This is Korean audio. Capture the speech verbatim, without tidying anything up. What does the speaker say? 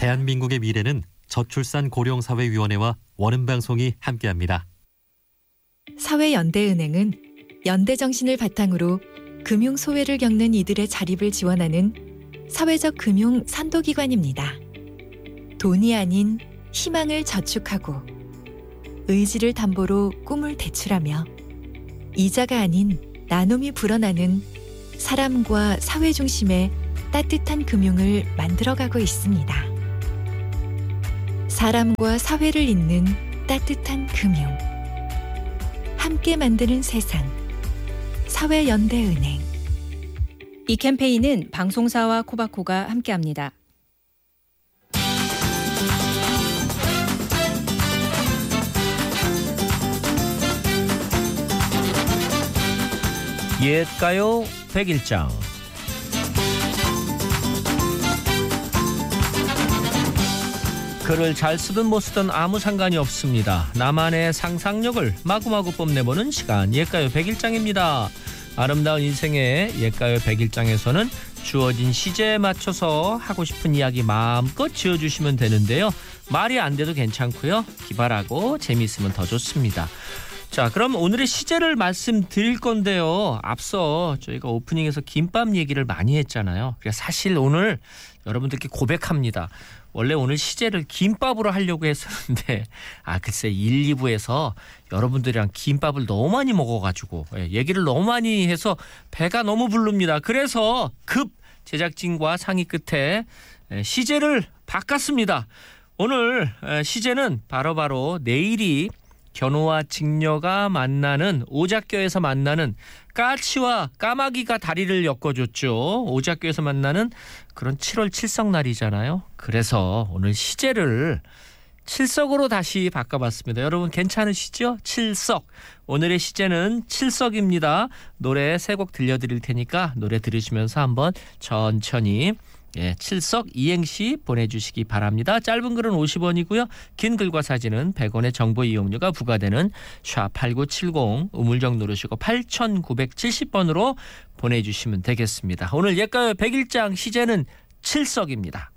대한민국의 미래는 저출산 고령사회위원회와 원음방송이 함께합니다. 사회연대은행은 연대정신을 바탕으로 금융소외를 겪는 이들의 자립을 지원하는 사회적 금융 선도기관입니다. 돈이 아닌 희망을 저축하고 의지를 담보로 꿈을 대출하며 이자가 아닌 나눔이 불어나는 사람과 사회 중심의 따뜻한 금융을 만들어가고 있습니다. 사람과 사회를 잇는 따뜻한 금융. 함께 만드는 세상. 사회연대은행. 이 캠페인은 방송사와 코바코가 함께합니다. 옛가요 백일장. 글을 잘 쓰든 못 쓰든 아무 상관이 없습니다. 나만의 상상력을 마구마구 뽐내보는 시간, 옛가요 백일장입니다. 아름다운 인생의 옛가요 백일장에서는 주어진 시제에 맞춰서 하고 싶은 이야기 마음껏 지어주시면 되는데요. 말이 안 돼도 괜찮고요. 기발하고 재미있으면 더 좋습니다. 자, 그럼 오늘의 시제를 말씀드릴 건데요. 앞서 저희가 오프닝에서 김밥 얘기를 많이 했잖아요. 그래서 사실 오늘 여러분들께 고백합니다. 원래 오늘 시제를 김밥으로 하려고 했었는데 아 글쎄 일, 이 부에서 여러분들이랑 김밥을 너무 많이 먹어가지고 얘기를 너무 많이 해서 배가 너무 부릅니다. 그래서 급 제작진과 상의 끝에 시제를 바꿨습니다. 오늘 시제는 바로바로 내일이 견호와 직녀가 만나는 오작교에서 만나는 까치와 까마귀가 다리를 엮어줬죠. 오작교에서 만나는 그런 칠월 칠석날이잖아요. 그래서 오늘 시제를 칠석으로 다시 바꿔봤습니다. 여러분 괜찮으시죠? 칠석. 오늘의 시제는 칠석입니다. 노래 세 곡 들려드릴 테니까 노래 들으시면서 한번 천천히 예, 칠석 이행시 보내주시기 바랍니다. 짧은 글은 오십 원이고요. 긴 글과 사진은 백 원의 정보 이용료가 부과되는 샵 팔구칠공 우물정 누르시고 팔천구백칠십 번으로 보내주시면 되겠습니다. 오늘 옛가요 백일장 시제는 칠석입니다.